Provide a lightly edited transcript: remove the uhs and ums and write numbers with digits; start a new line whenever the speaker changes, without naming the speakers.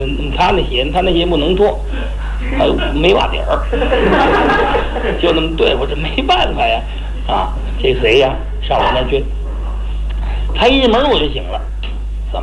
他那鞋不能脱，还没袜底儿，就那么对付，这没办法呀。啊，这谁呀？上我那去，他一进门我就醒了。